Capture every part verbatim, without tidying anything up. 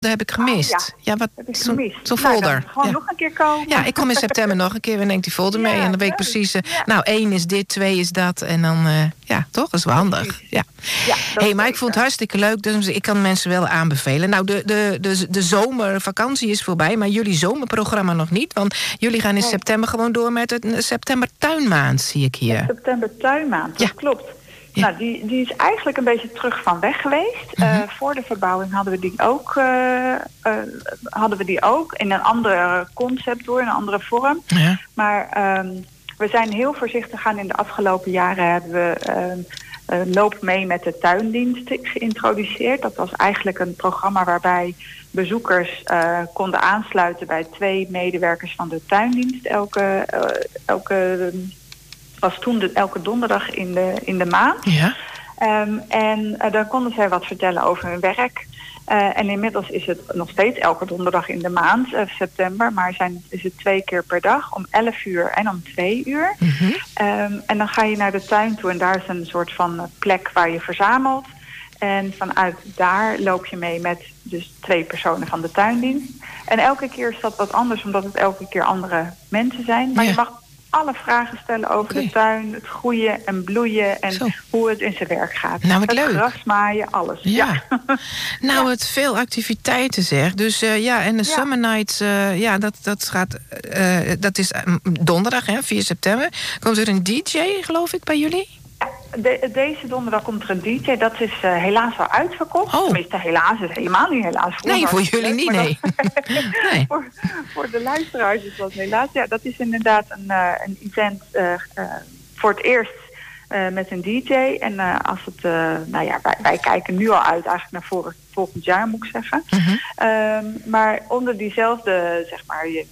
Dat heb ik gemist. Oh, ja. ja, wat heb ik zo'n gemist. zo Nou, folder. dan gewoon ja. nog een keer komen. Ja, ik kom in september nog een keer en neem ik die folder mee. Ja, En dan weet ik leuk. precies... Uh, ja. Nou, één is dit, twee is dat. En dan, uh, ja, toch? Dat is wel handig. Ja. Ja, hey, maar ik vond het hartstikke leuk. Dus ik kan mensen wel aanbevelen. Nou, de, de, de, de zomervakantie is voorbij. Maar jullie zomerprogramma nog niet. Want jullie gaan in nee. september gewoon door met het september tuinmaand, zie ik hier. September tuinmaand, dat ja. klopt. Ja. Nou, die, die is eigenlijk een beetje terug van weg geweest. Mm-hmm. Uh, voor de verbouwing hadden we die ook, uh, uh, hadden we die ook in een andere concept door, in een andere vorm. Ja. Maar um, we zijn heel voorzichtig gaan. In de afgelopen jaren hebben we uh, uh, Loop mee met de tuindienst geïntroduceerd. Dat was eigenlijk een programma waarbij bezoekers uh, konden aansluiten bij twee medewerkers van de tuindienst. Elke... Uh, elke was toen de, elke donderdag in de, in de maand. Ja. Um, en uh, dan konden zij wat vertellen over hun werk. Uh, en inmiddels is het nog steeds elke donderdag in de maand, uh, september. Maar zijn, is het twee keer per dag, om elf uur en om twee uur. Mm-hmm. Um, en dan ga je naar de tuin toe en daar is een soort van plek waar je verzamelt. En vanuit daar loop je mee met dus twee personen van de tuindienst. En elke keer is dat wat anders, omdat het elke keer andere mensen zijn. Maar ja. je mag alle vragen stellen over okay. de tuin, het groeien en bloeien en Zo. hoe het in zijn werk gaat. Nou, wat het leuk. gras maaien, alles. Ja. ja. nou, ja. het veel activiteiten zeg. Dus uh, ja, en de ja. Summer Nights, uh, ja, dat, dat gaat, uh, dat is uh, donderdag, hè, vier september. Komt er een D J, geloof ik, bij jullie? De, deze donderdag komt er een D J. Dat is uh, helaas al uitverkocht. Oh. Tenminste, helaas is helemaal niet helaas. Voor nee, voor jullie niet, nee. Dat, nee. voor, voor de luisteraars is dat helaas. Ja, dat is inderdaad een, uh, een event uh, uh, voor het eerst uh, met een D J. En uh, als het, uh, nou ja, wij, wij kijken nu al uit eigenlijk naar vorig, volgend jaar, moet ik zeggen. Mm-hmm. Um, maar onder diezelfde, zeg maar... Uh,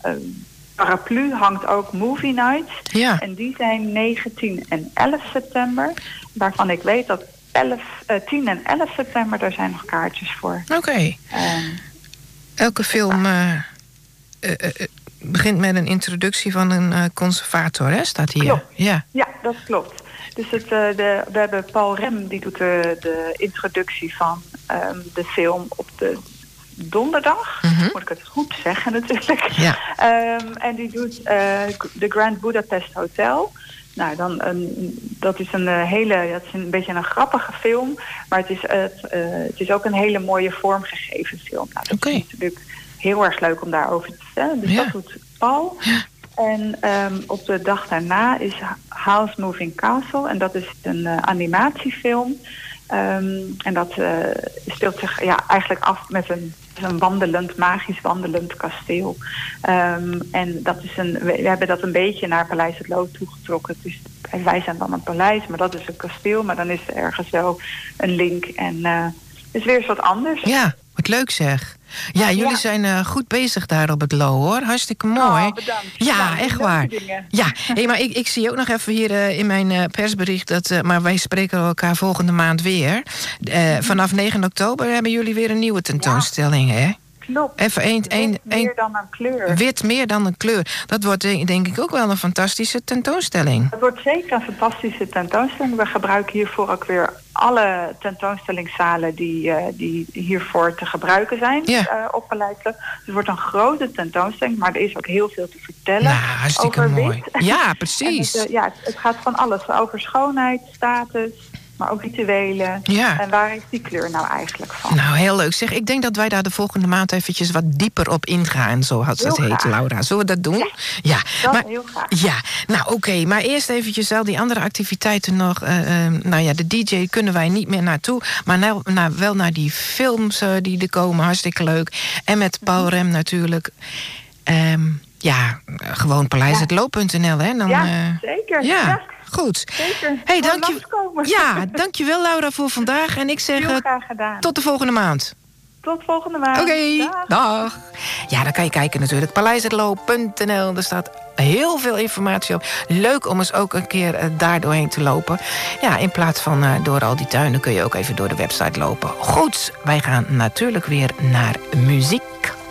paraplu hangt ook Movie Nights. Ja. En die zijn negen, tien en elf september. Waarvan ik weet dat elf, uh, tien en elf september, daar zijn nog kaartjes voor. Oké. Okay. Um, Elke film uh, uh, uh, begint met een introductie van een uh, conservator, hè? Staat hier. Klopt. Ja. ja, dat klopt. Dus het, uh, de, we hebben Paul Rem, die doet de, de introductie van um, de film op de... donderdag, mm-hmm. moet ik het goed zeggen natuurlijk. Ja. Um, en die doet de uh, Grand Budapest Hotel. Nou, dan een, dat is een hele, dat is een beetje een grappige film, maar het is, uh, het is ook een hele mooie vormgegeven film. Nou, dat okay. is natuurlijk heel erg leuk om daarover te vertellen. Dus ja. dat doet Paul. Ja. En um, op de dag daarna is House Moving Castle en dat is een uh, animatiefilm. Um, en dat uh, speelt zich ja, eigenlijk af met een, een wandelend, magisch wandelend kasteel. Um, en dat is een, we, we hebben dat een beetje naar Paleis het Loo toegetrokken. Dus wij zijn dan een paleis, maar dat is een kasteel. Maar dan is er ergens wel een link. En uh, het is weer eens wat anders. Ja, wat leuk zeg. Ja, jullie ja. zijn uh, goed bezig daar op het Loo, hoor. Hartstikke mooi. Oh, bedankt. Ja, ja echt waar. Dingen. Ja, hey, maar ik, ik zie ook nog even hier uh, in mijn uh, persbericht... dat, uh, maar wij spreken elkaar volgende maand weer. Uh, vanaf negen oktober hebben jullie weer een nieuwe tentoonstelling, ja. hè? Klopt. Even een, wit een, meer een, dan een kleur. Wit meer dan een kleur. Dat wordt denk ik ook wel een fantastische tentoonstelling. Het wordt zeker een fantastische tentoonstelling. We gebruiken hiervoor ook weer alle tentoonstellingszalen die, uh, die hiervoor te gebruiken zijn ja. uh, op Paleis. Dus het wordt een grote tentoonstelling, maar er is ook heel veel te vertellen. Nou, hartstikke over mooi. wit. Ja, precies. het, uh, ja, het, het gaat van alles. Over schoonheid, status, maar ook rituelen. Ja. En waar is die kleur nou eigenlijk van? Nou, heel leuk. Zeg, ik denk dat wij daar de volgende maand eventjes wat dieper op ingaan. Zo had ze het heet, Laura. Zullen we dat doen? Ja, ja. dat maar, heel graag. Ja, nou oké. Okay. Maar eerst eventjes al die andere activiteiten nog. Uh, uh, nou ja, de D J kunnen wij niet meer naartoe. Maar nou, nou, wel naar die films uh, die er komen. Hartstikke leuk. En met Paul Rem natuurlijk. Um, ja, gewoon paleis het loo punt n l, hè? Dan, ja, uh, zeker. Ja. ja. Goed. Zeker. Hey, dank je, ja, dankjewel Laura voor vandaag. En ik zeg heel graag gedaan. Tot de volgende maand. Tot volgende maand. Oké, okay, dag. dag. Ja, dan kan je kijken natuurlijk. paleis het loo punt n l. Er staat heel veel informatie op. Leuk om eens ook een keer uh, daar doorheen te lopen. Ja, in plaats van uh, door al die tuinen kun je ook even door de website lopen. Goed, wij gaan natuurlijk weer naar muziek.